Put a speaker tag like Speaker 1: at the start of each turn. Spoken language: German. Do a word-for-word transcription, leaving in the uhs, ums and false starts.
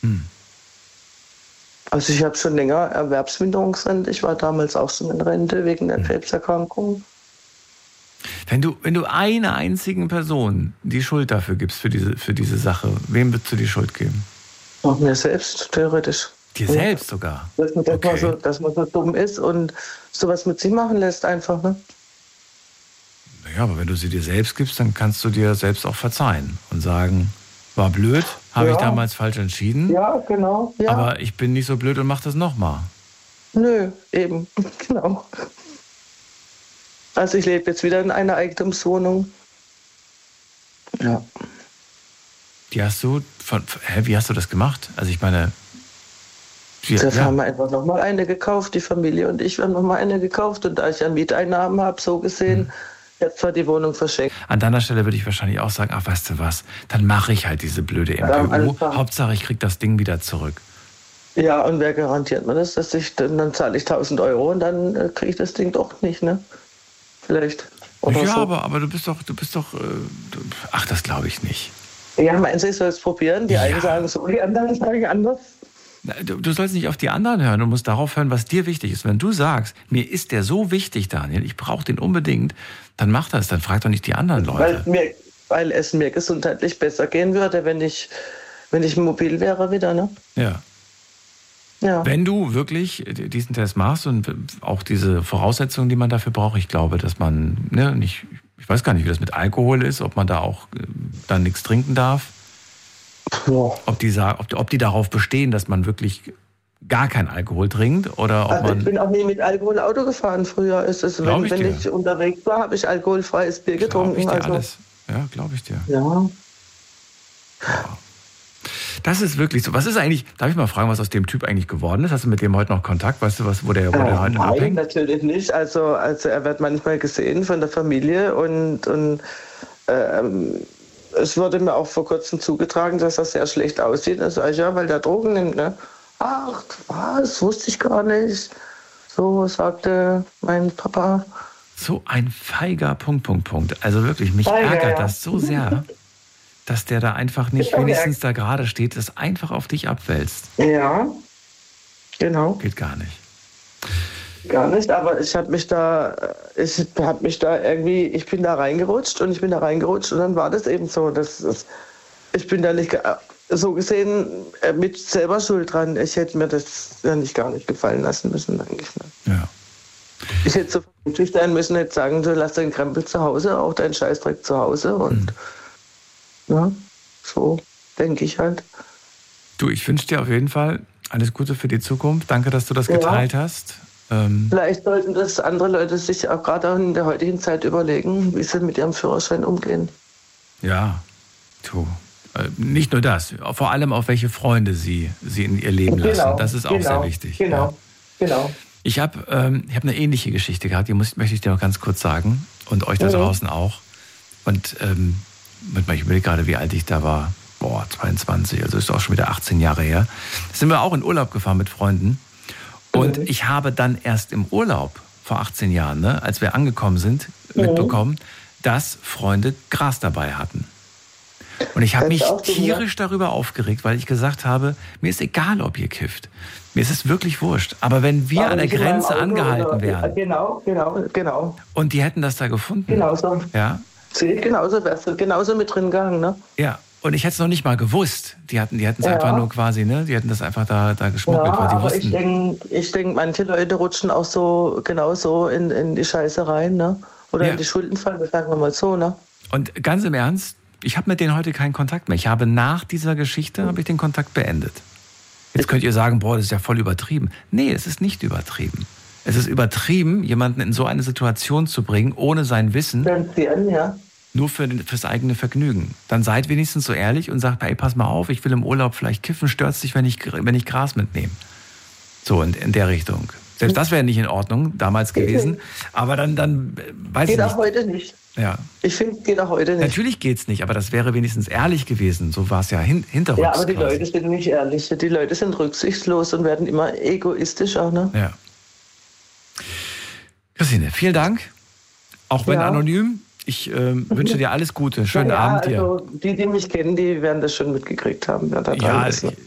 Speaker 1: Hm.
Speaker 2: Also ich habe schon länger Erwerbsminderungsrente. Ich war damals auch schon in Rente wegen der hm. Krebserkrankung.
Speaker 1: Wenn du, wenn du einer einzigen Person die Schuld dafür gibst, für diese, für diese Sache, wem würdest du die Schuld geben?
Speaker 2: Auch mir selbst, theoretisch.
Speaker 1: Dir selbst sogar?
Speaker 2: Dass, dass,
Speaker 1: okay.
Speaker 2: man so, dass man so dumm ist und sowas mit sich machen lässt einfach, ne?
Speaker 1: Naja, aber wenn du sie dir selbst gibst, dann kannst du dir selbst auch verzeihen und sagen, war blöd, habe ja. ich damals falsch entschieden.
Speaker 2: Ja, genau. Ja.
Speaker 1: Aber ich bin nicht so blöd und mach das nochmal.
Speaker 2: Nö, eben, genau. Also ich lebe jetzt wieder in einer Eigentumswohnung. Ja.
Speaker 1: Die hast du, von, hä, wie hast du das gemacht? Also ich meine...
Speaker 2: Die, da ja. haben wir einfach nochmal eine gekauft, die Familie und ich haben nochmal eine gekauft. Und da ich ja Mieteinnahmen habe, so gesehen, hm. jetzt war die Wohnung verschenkt.
Speaker 1: An deiner Stelle würde ich wahrscheinlich auch sagen, ach, weißt du was, dann mache ich halt diese blöde M P U. Ja, Hauptsache, ich kriege das Ding wieder zurück.
Speaker 2: Ja, und wer garantiert mir das, dass ich, dann, dann zahle ich tausend Euro und dann äh, kriege ich das Ding doch nicht, ne? Vielleicht. Oder
Speaker 1: ja,
Speaker 2: so.
Speaker 1: aber, aber du bist doch, du bist doch, äh, du, ach, das glaube ich nicht.
Speaker 2: Ja, meinen Sie, ich soll es probieren? Die ja. einen sagen so, die anderen sagen anders.
Speaker 1: Du, du sollst nicht auf die anderen hören, du musst darauf hören, was dir wichtig ist. Wenn du sagst, mir ist der so wichtig, Daniel, ich brauche den unbedingt, dann mach das, dann frag doch nicht die anderen Leute.
Speaker 2: Weil, mir, weil es mir gesundheitlich besser gehen würde, wenn ich, wenn ich mobil wäre wieder, ne?
Speaker 1: Ja.
Speaker 2: Ja.
Speaker 1: Wenn du wirklich diesen Test machst und auch diese Voraussetzungen, die man dafür braucht, ich glaube, dass man, ne, nicht, ich weiß gar nicht, wie das mit Alkohol ist, ob man da auch dann nichts trinken darf. Ja. Ob die, ob, ob die darauf bestehen, dass man wirklich gar keinen Alkohol trinkt oder ob
Speaker 2: also
Speaker 1: man...
Speaker 2: Ich bin auch nie mit Alkohol Auto gefahren früher. Ist es, wenn ich, wenn ich unterwegs war, habe ich alkoholfreies Bier getrunken.
Speaker 1: Glaub ich dir
Speaker 2: also.
Speaker 1: alles. Ja, glaube ich dir.
Speaker 2: Ja.
Speaker 1: ja. Das ist wirklich so. Was ist eigentlich, darf ich mal fragen, was aus dem Typ eigentlich geworden ist? Hast du mit dem heute noch Kontakt? Weißt du, was, wo der, wo der
Speaker 2: äh,
Speaker 1: heute
Speaker 2: nein,
Speaker 1: abhängt?
Speaker 2: Natürlich nicht. Also, also er wird manchmal gesehen von der Familie und, und ähm, es wurde mir auch vor kurzem zugetragen, dass er sehr schlecht aussieht. Da sage ich, ja, weil der Drogen nimmt, ne? Ach, was? Wusste ich gar nicht. So sagte mein Papa.
Speaker 1: So ein feiger Punkt, Punkt, Punkt. Also wirklich, mich
Speaker 2: Feiger,
Speaker 1: ärgert
Speaker 2: ja.
Speaker 1: das so sehr, dass der da einfach nicht wenigstens da gerade steht, das einfach auf dich abwälzt.
Speaker 2: Ja, genau.
Speaker 1: Geht gar nicht.
Speaker 2: Gar nicht, aber ich habe mich da, ich habe mich da irgendwie, ich bin da reingerutscht und ich bin da reingerutscht und dann war das eben so, dass, dass ich bin da nicht, so gesehen, mit selber schuld dran. Ich hätte mir das ja nicht gar nicht gefallen lassen müssen, eigentlich. Ne?
Speaker 1: Ja.
Speaker 2: Ich hätte so vernünftig sein müssen, hätte sagen, so, lass deinen Krempel zu Hause, auch deinen Scheißdreck zu Hause und mhm. ja, so denke ich halt.
Speaker 1: Du, ich wünsche dir auf jeden Fall alles Gute für die Zukunft. Danke, dass du das geteilt ja. hast. Ähm
Speaker 2: Vielleicht sollten das andere Leute sich auch gerade in der heutigen Zeit überlegen, wie sie mit ihrem Führerschein umgehen.
Speaker 1: Ja, du. Nicht nur das, vor allem auch welche Freunde sie, sie in ihr Leben lassen.
Speaker 2: Genau,
Speaker 1: das ist auch
Speaker 2: genau,
Speaker 1: sehr wichtig.
Speaker 2: Genau, ja. genau.
Speaker 1: Ich habe ähm, ich hab eine ähnliche Geschichte gehabt, die muss, möchte ich dir noch ganz kurz sagen und euch da
Speaker 2: mhm.
Speaker 1: draußen auch. Und ähm, ich überlege gerade, wie alt ich da war. Boah, zweiundzwanzig, also ist auch schon wieder achtzehn Jahre her. Da sind wir auch in Urlaub gefahren mit Freunden. Und mhm. ich habe dann erst im Urlaub vor achtzehn Jahren, ne, als wir angekommen sind, mhm. mitbekommen, dass Freunde Gras dabei hatten. Und ich habe mich tierisch darüber aufgeregt, weil ich gesagt habe, mir ist egal, ob ihr kifft. Mir ist es wirklich wurscht. Aber wenn wir aber an der Grenze angehalten wären.
Speaker 2: Genau, genau, genau.
Speaker 1: Und die hätten das da gefunden.
Speaker 2: Genauso.
Speaker 1: Ja.
Speaker 2: Genauso wärst du genauso mit drin gegangen, ne?
Speaker 1: Ja. Und ich hätte es noch nicht mal gewusst. Die hatten, die hätten es ja. einfach nur quasi, ne? Die hätten das einfach da, da geschmuggelt,
Speaker 2: ja,
Speaker 1: weil die
Speaker 2: aber
Speaker 1: wussten.
Speaker 2: Ich denke, ich denk, manche Leute rutschen auch so genauso in, in die Scheiße rein, ne? Oder ja. in die Schuldenfalle, sagen wir mal so, ne?
Speaker 1: Und ganz im Ernst, ich habe mit denen heute keinen Kontakt mehr. Ich habe nach dieser Geschichte habe ich den Kontakt beendet. Jetzt könnt ihr sagen, boah, das ist ja voll übertrieben. Nee, es ist nicht übertrieben. Es ist übertrieben, jemanden in so eine Situation zu bringen, ohne sein Wissen,
Speaker 2: ja.
Speaker 1: nur für fürs eigene Vergnügen. Dann seid wenigstens so ehrlich und sagt, ey, pass mal auf, ich will im Urlaub vielleicht kiffen, stört's dich, wenn ich, wenn ich Gras mitnehme. So in, in der Richtung. Selbst das wäre nicht in Ordnung damals gewesen. Aber dann, dann weiß
Speaker 2: geht
Speaker 1: ich nicht.
Speaker 2: Geht auch heute nicht.
Speaker 1: Ja.
Speaker 2: Ich finde, es geht auch heute nicht.
Speaker 1: Natürlich geht's nicht, aber das wäre wenigstens ehrlich gewesen. So war es ja hin, hinterrücks.
Speaker 2: Ja, aber die
Speaker 1: quasi.
Speaker 2: Leute sind nicht ehrlich. Die Leute sind rücksichtslos und werden immer egoistischer, ne?
Speaker 1: Ja. Christine, vielen Dank. Auch wenn ja. anonym. Ich äh, wünsche dir alles Gute. Schönen
Speaker 2: ja,
Speaker 1: Abend dir.
Speaker 2: Also die, die mich kennen, die werden das schon mitgekriegt haben. Wer da
Speaker 1: ja,
Speaker 2: ist, ne?